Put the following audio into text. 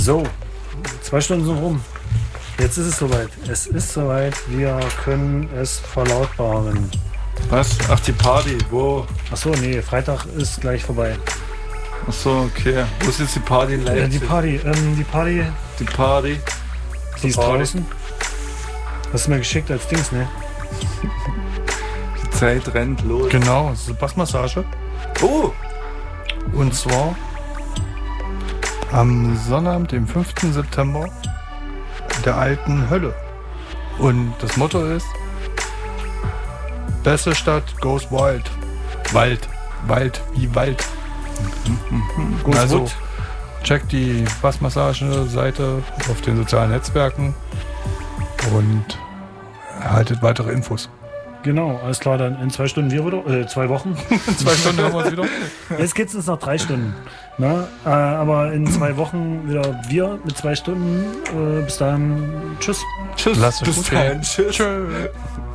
So, 2 Stunden sind rum. Jetzt ist es soweit. Es ist soweit. Wir können es verlautbaren. Was? Ach, die Party. Wo? Achso, nee, Freitag ist gleich vorbei. Achso, okay. Wo ist jetzt die Party live? Die Party. Die ist draußen. Hast du mir geschickt als Dings, ne? Die Zeit rennt los. Genau, das ist eine Bassmassage. Oh! Und zwar am Sonnabend, dem 5. September, der alten Hölle. Und das Motto ist: Beste Stadt goes wild. Wald wie Wald. Also checkt die Bassmassage-Seite auf den sozialen Netzwerken und erhaltet weitere Infos. Genau, alles klar, dann in 2 Stunden wir wieder, 2 Wochen. In 2 Stunden haben wir uns wieder. Jetzt geht es uns noch 3 Stunden. Na, aber in 2 Wochen wieder wir mit 2 Stunden. Bis dann. Tschüss. Tschüss. Lasst euch bis gut dann. gehen. Tschüss.